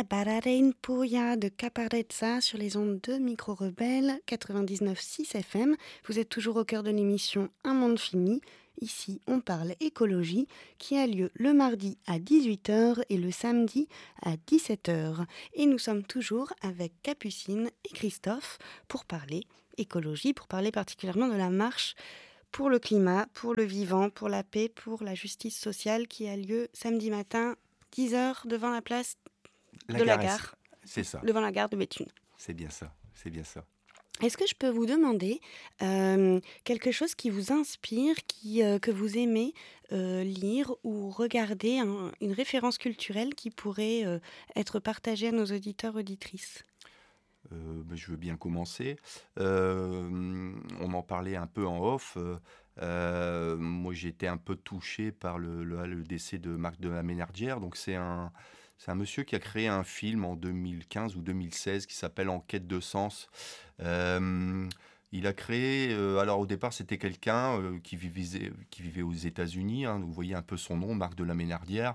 Bararen Pouya de Caparezza sur les ondes de Micro Rebelle 99.6 FM. Vous êtes toujours au cœur de l'émission Un monde fini. Ici, on parle écologie qui a lieu le mardi à 18h et le samedi à 17h. Et nous sommes toujours avec Capucine et Christophe pour parler écologie, pour parler particulièrement de la marche pour le climat, pour le vivant, pour la paix, pour la justice sociale qui a lieu samedi matin 10h devant la place de la gare, c'est ça. devant la gare de Béthune. C'est bien ça, c'est bien ça. Est-ce que je peux vous demander quelque chose qui vous inspire, que vous aimez lire ou regarder, une référence culturelle qui pourrait être partagée à nos auditeurs, auditrices? Je veux bien commencer. On en parlait un peu en off. Moi, j'ai été un peu touché par le décès de Marc de la Ménardière. Donc, c'est un monsieur qui a créé un film en 2015 ou 2016 qui s'appelle En quête de sens. Il a créé, alors au départ c'était quelqu'un qui vivait aux États-Unis, hein, vous voyez un peu son nom, Marc de la Ménardière,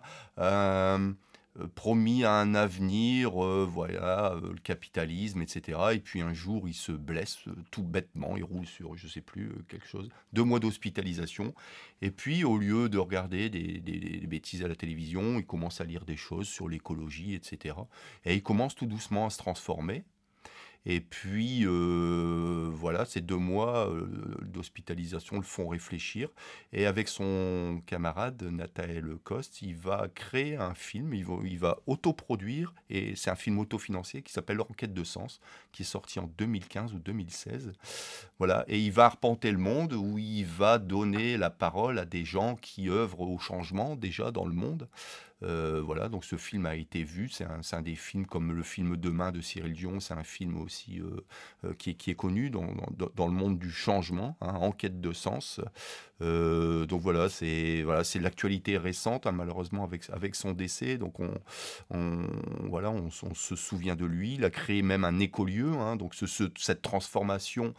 promis à un avenir, le capitalisme, etc. Et puis un jour il se blesse tout bêtement, il roule sur, je sais plus, quelque chose, 2 mois d'hospitalisation. Et puis au lieu de regarder des bêtises à la télévision, il commence à lire des choses sur l'écologie, etc. Et il commence tout doucement à se transformer. Et puis, voilà, ces 2 mois d'hospitalisation le font réfléchir. Et avec son camarade, Nathaël Coste, il va créer un film, il va autoproduire, et c'est un film autofinancé qui s'appelle Enquête de sens, qui est sorti en 2015 ou 2016. Voilà, et il va arpenter le monde, où il va donner la parole à des gens qui œuvrent au changement déjà dans le monde. Voilà, donc ce film a été vu, c'est un des films comme le film Demain de Cyril Dion, c'est un film aussi qui est connu dans le monde du changement, hein, Enquête de sens. Donc c'est l'actualité récente, hein, malheureusement avec son décès, donc on se souvient de lui. Il a créé même un écolieu, hein, donc cette transformation.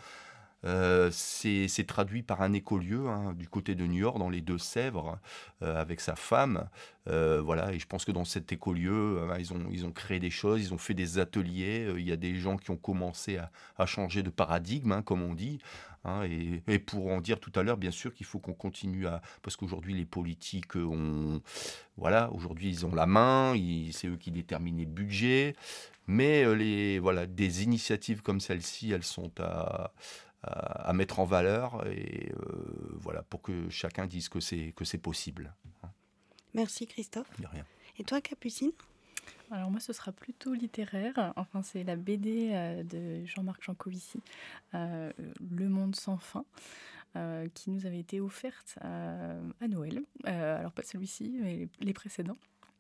C'est traduit par un écolieu, hein, du côté de New York, dans les Deux-Sèvres, avec sa femme. Voilà, et je pense que dans cet écolieu, ils ont créé des choses, ils ont fait des ateliers. Il y a des gens qui ont commencé à changer de paradigme, hein, comme on dit. Hein, et pour en dire tout à l'heure, bien sûr qu'il faut qu'on continue parce qu'aujourd'hui les politiques aujourd'hui ils ont la main, c'est eux qui déterminent les budgets. Mais des initiatives comme celle-ci, elles sont à mettre en valeur, et voilà, pour que chacun dise que c'est possible. Merci Christophe. De rien. Et toi Capucine? Alors moi, ce sera plutôt littéraire. Enfin, c'est la BD de Jean-Marc Jancovici, Le Monde sans fin, qui nous avait été offerte à Noël. Alors pas celui-ci, mais les précédents.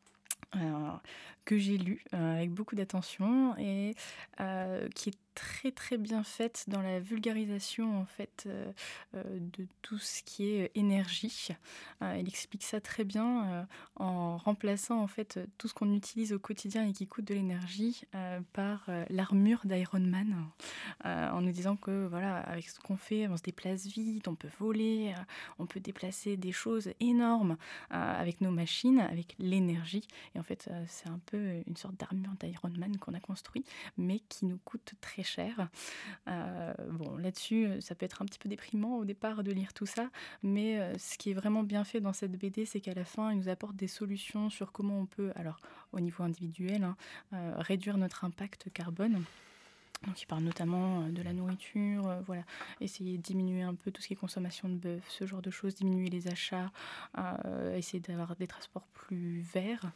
Que j'ai lu avec beaucoup d'attention et qui est très très bien faite dans la vulgarisation en fait de tout ce qui est énergie. Il explique ça très bien en remplaçant en fait tout ce qu'on utilise au quotidien et qui coûte de l'énergie par l'armure d'Iron Man, en nous disant que voilà, avec ce qu'on fait, on se déplace vite, on peut voler, on peut déplacer des choses énormes avec nos machines, avec l'énergie. Et en fait, c'est un peu une sorte d'armure d'Iron Man qu'on a construit, mais qui nous coûte très cher. Là-dessus, ça peut être un petit peu déprimant au départ de lire tout ça, mais ce qui est vraiment bien fait dans cette BD, c'est qu'à la fin, il nous apporte des solutions sur comment on peut, alors au niveau individuel, réduire notre impact carbone. Donc il parle notamment de la nourriture, essayer de diminuer un peu tout ce qui est consommation de bœuf, ce genre de choses, diminuer les achats, essayer d'avoir des transports plus verts.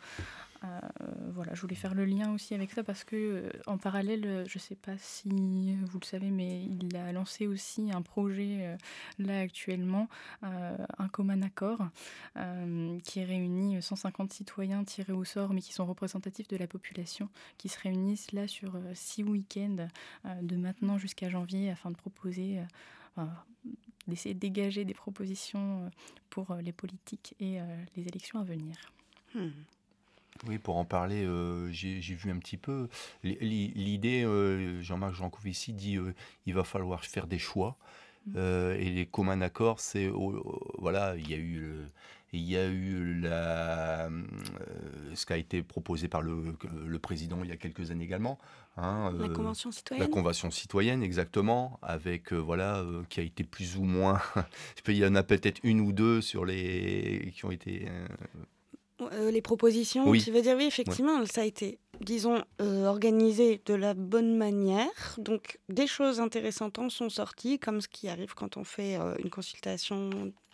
Je voulais faire le lien aussi avec ça parce que en parallèle, je ne sais pas si vous le savez, mais il a lancé aussi un projet là actuellement, un commun accord, qui réunit 150 citoyens tirés au sort, mais qui sont représentatifs de la population, qui se réunissent là sur 6 week-ends de maintenant jusqu'à janvier afin de proposer, d'essayer de dégager des propositions pour les politiques et les élections à venir. Oui, pour en parler, j'ai vu un petit peu. L'idée, Jean-Marc Jancovici dit il va falloir faire des choix. Et les communs accords, il y a eu Il y a eu ce qui a été proposé par le président il y a quelques années également. Hein, La Convention la citoyenne. Convention citoyenne, exactement, avec qui a été plus ou moins. Il y en a peut-être une ou deux qui ont été. Les propositions, Oui. tu veux dire, oui, Ouais. effectivement, ça a été, disons, organisé de la bonne manière. Donc, des choses intéressantes en sont sorties, comme ce qui arrive quand on fait une consultation